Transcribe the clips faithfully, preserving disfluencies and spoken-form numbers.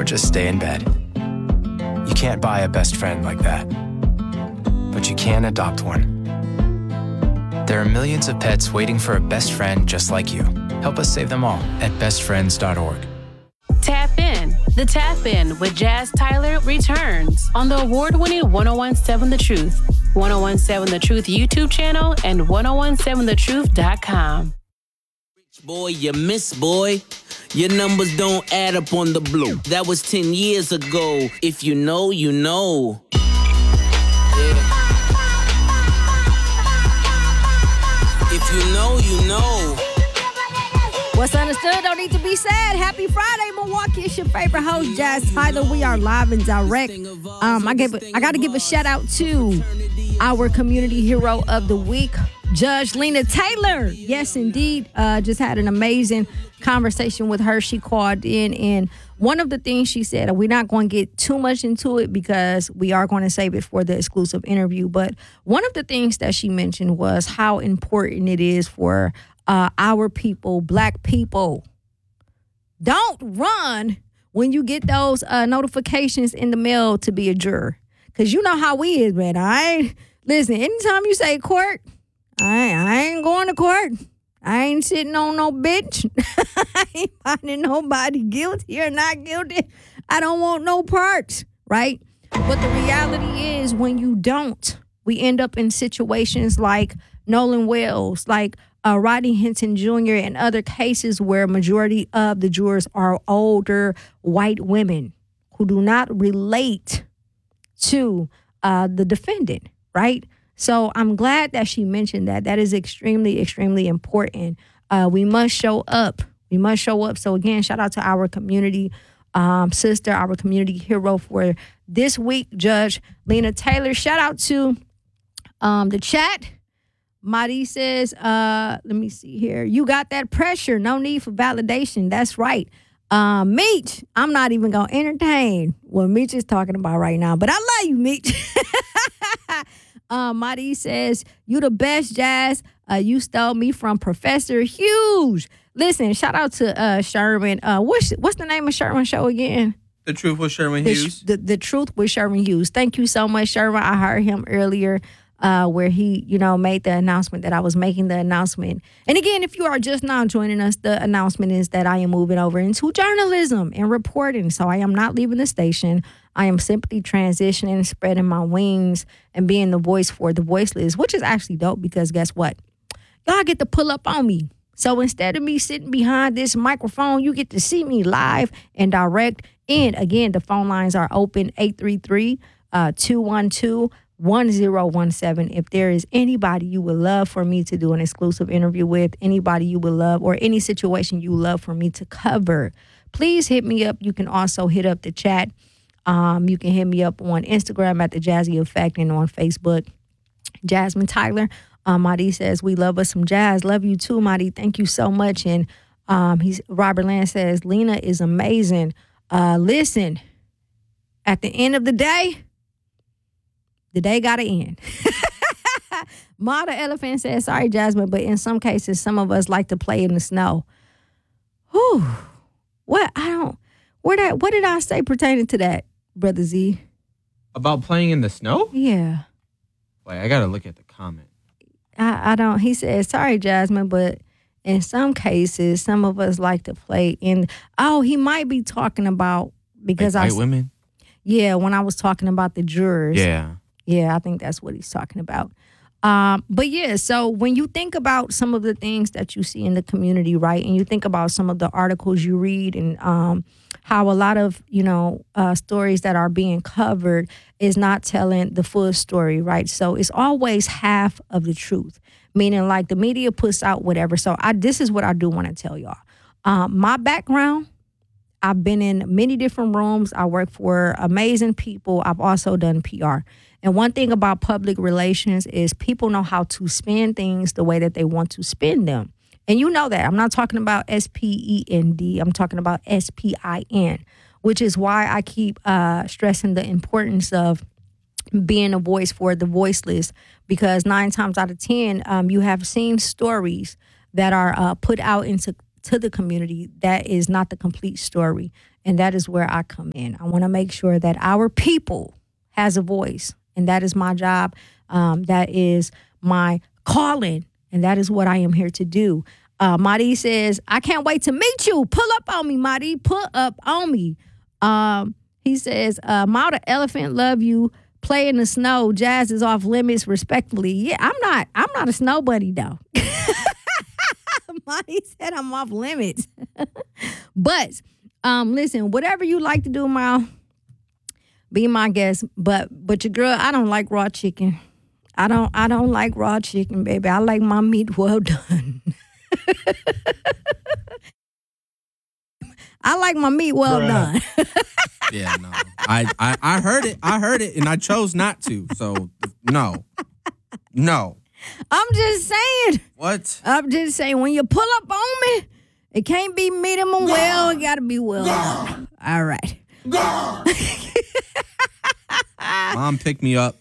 or just stay in bed. You can't buy a best friend like that, but you can adopt one. There are millions of pets waiting for a best friend just like you. Help us save them all at best friends dot org. Tap In. The Tap In with Jazz Tyler returns on the award-winning ten seventeen The Truth, ten seventeen The Truth YouTube channel, and ten seventeen the truth dot com. Boy, you miss, boy. Your numbers don't add up on the blue. That was ten years ago. If you know, you know. Yeah. If you know, you know. What's understood don't need to be said. Happy Friday, Milwaukee. It's your favorite host, Jazz Tyler. We are live and direct. Um, I give, I got to give a shout out to our community hero of the week, Judge Lena Taylor. Yes, indeed. Uh, just had an amazing conversation with her. She called in, and one of the things she said, we're not going to get too much into it because we are going to save it for the exclusive interview. But one of the things that she mentioned was how important it is for uh, our people, Black people. Don't run when you get those uh, notifications in the mail to be a juror. Because you know how we is, man. I ain't, listen, anytime you say court, I, I ain't going to court. I ain't sitting on no bench. I ain't finding nobody guilty or not guilty. I don't want no parts, right? But the reality is when you don't, we end up in situations like Nolan Wells, like uh, Rodney Hinton Junior, and other cases where majority of the jurors are older white women who do not relate to uh, the defendant, right? So I'm glad that she mentioned that. That is extremely, extremely important. Uh, we must show up. We must show up. So again, shout out to our community um, sister, our community hero for this week, Judge Lena Taylor. Shout out to um, the chat. Madi says, uh, let me see here. You got that pressure. No need for validation. That's right. Um, Meech, I'm not even going to entertain what Meech is talking about right now, but I love you, Meech. um, Madi says, you the best, Jazz. Uh, you stole me from Professor Hughes. Listen, shout out to uh, Sherman. Uh, what's, what's the name of Sherman's show again? The Truth with Sherman the, Hughes. The, the Truth with Sherman Hughes. Thank you so much, Sherman. I heard him earlier. Uh, where he, you know, made the announcement that I was making the announcement. And again, if you are just now joining us, the announcement is that I am moving over into journalism and reporting. So I am not leaving the station. I am simply transitioning, spreading my wings, and being the voice for the voiceless, which is actually dope because guess what? Y'all get to pull up on me. So instead of me sitting behind this microphone, you get to see me live and direct. And again, the phone lines are open, eight three three, two one two, one zero one seven. If there is anybody you would love for me to do an exclusive interview with, anybody you would love, or any situation you love for me to cover, please hit me up. You can also hit up the chat. Um, you can hit me up on Instagram at The Jazzy Effect and on Facebook, Jasmine Tyler. Um, Madi says, we love us some jazz. Love you too, Madi. Thank you so much. And um, he's Robert Land says, Lena is amazing. Uh, listen, at the end of the day, the day got to end. Mata Elephant says, sorry, Jasmine, but in some cases, some of us like to play in the snow. Whew. What? I don't, where that, what did I say pertaining to that, Brother Z? About playing in the snow? Yeah. Wait, I got to look at the comment. I, I don't, he says, sorry, Jasmine, but in some cases, some of us like to play in, oh, he might be talking about, because like I. White women? Yeah, when I was talking about the jurors. Yeah. Yeah, I think that's what he's talking about. Um, but yeah, so when you think about some of the things that you see in the community, right, and you think about some of the articles you read and um, how a lot of, you know, uh, stories that are being covered is not telling the full story, right? So it's always half of the truth, meaning like the media puts out whatever. So I, this is what I do want to tell y'all. Um, my background, I've been in many different rooms. I work for amazing people. I've also done P R. And one thing about public relations is people know how to spin things the way that they want to spin them. And you know that. I'm not talking about S P E N D. I'm talking about S P I N, which is why I keep uh, stressing the importance of being a voice for the voiceless, because nine times out of ten, um, you have seen stories that are uh, put out into to the community, that is not the complete story. And that is where I come in. I want to make sure that our people has a voice. And that is my job. Um, that is my calling. And that is what I am here to do. Uh, Madi says, I can't wait to meet you. Pull up on me, Madi. Pull up on me. Um, he says, uh, Mount Elephant, love you. Play in the snow. Jazz is off limits, respectfully. Yeah, I'm not. I'm not a snow buddy, though. Madi said I'm off limits. But um, listen, whatever you like to do, Mal, be my guest. But but your girl, I don't like raw chicken. I don't. I don't like raw chicken, baby. I like my meat well done. I like my meat well Bruh. done. Yeah, no. I, I, I heard it. I heard it, and I chose not to. So, no. No. I'm just saying. What? I'm just saying, when you pull up on me, it can't be medium well. It got to be well done. All right. Mom, pick me up.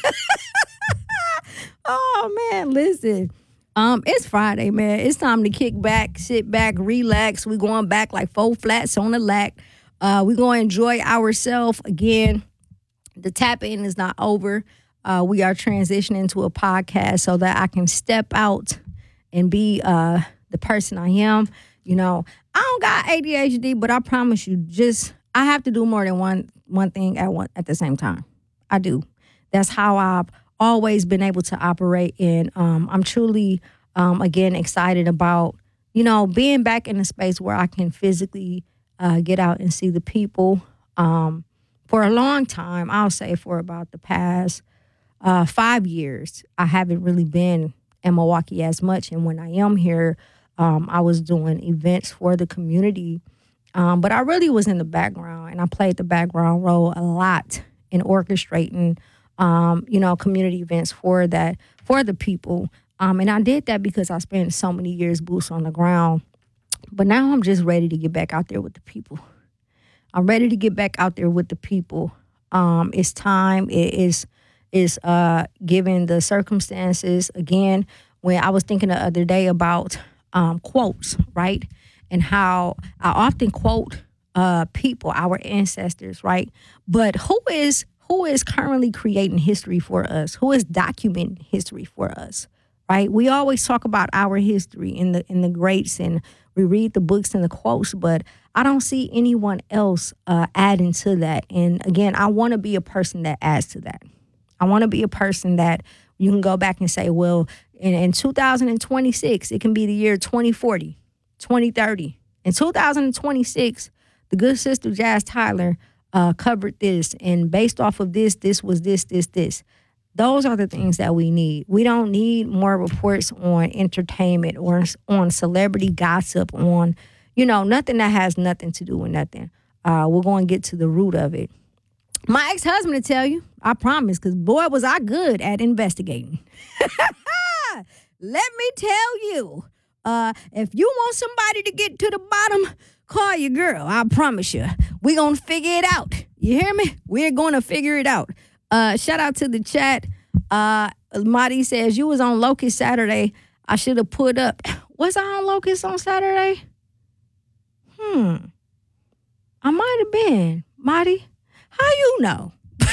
Oh, man, listen. Um, it's Friday, man. It's time to kick back, sit back, relax. We're going back like four flats on the lack. Uh, we're going to enjoy ourselves again. The tap-in is not over. Uh, we are transitioning to a podcast so that I can step out and be uh, the person I am. You know, I don't got A D H D, but I promise you, just I have to do more than one one thing at one at the same time. I do. That's how I've always been able to operate. And um, I'm truly, um, again, excited about, you know, being back in a space where I can physically uh, get out and see the people. Um, for a long time, I'll say for about the past uh, five years, I haven't really been in Milwaukee as much. And when I am here, um, I was doing events for the community. Um, but I really was in the background, and I played the background role a lot in orchestrating Um, you know, community events for that, for the people. Um, and I did that because I spent so many years boots on the ground. But now I'm just ready to get back out there with the people. I'm ready to get back out there with the people. Um, it's time. It is, is uh, given the circumstances. Again, when I was thinking the other day about um, quotes, right? And how I often quote uh, people, our ancestors, right? But who is Who is currently creating history for us? Who is documenting history for us, right? We always talk about our history in the in the greats, and we read the books and the quotes, but I don't see anyone else uh, adding to that. And again, I want to be a person that adds to that. I want to be a person that you can go back and say, well, in, in two thousand twenty-six, it can be the year twenty forty, twenty thirty. In two thousand twenty-six, the good sister Jazz Tyler Uh, covered this, and based off of this, this was this, this, this. Those are the things that we need. We don't need more reports on entertainment or on celebrity gossip, on, you know, nothing that has nothing to do with nothing. Uh, we're going to get to the root of it. My ex-husband will tell you, I promise, because boy, was I good at investigating. Let me tell you, uh, if you want somebody to get to the bottom, call your girl. I promise you. We're going to figure it out. You hear me? We're going to figure it out. Uh, shout out to the chat. Uh, Madi says, you was on Locust Saturday. I should have put up. Was I on Locust on Saturday? Hmm. I might have been. Madi, how you know?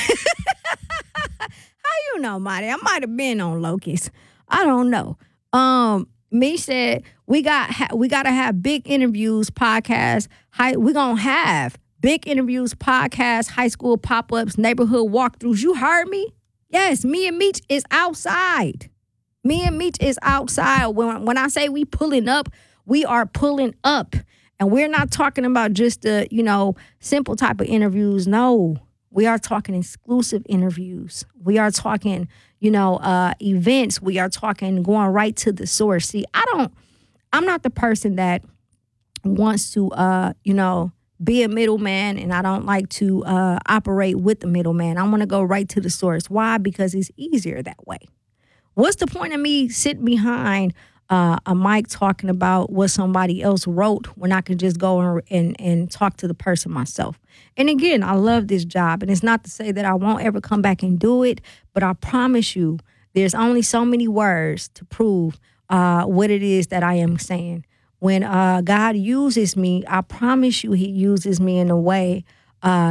How you know, Madi? I might have been on Locust. I don't know. Um, Me said, we got ha- we got to have big interviews, podcasts. High, we're going to have big interviews, podcasts, high school pop-ups, neighborhood walkthroughs. You heard me? Yes, me and Meech is outside. Me and Meech is outside. When, when I say we pulling up, we are pulling up. And we're not talking about just the, you know, simple type of interviews. No, we are talking exclusive interviews. We are talking, you know, uh, events. We are talking going right to the source. See, I don't, I'm not the person that wants to, uh, you know, be a middleman, and I don't like to uh, operate with the middleman. I want to go right to the source. Why? Because it's easier that way. What's the point of me sitting behind uh, a mic talking about what somebody else wrote when I can just go and, and and talk to the person myself? And again, I love this job, and it's not to say that I won't ever come back and do it, but I promise you, there's only so many words to prove uh, what it is that I am saying. when uh, God uses me, I promise you, He uses me in a way uh,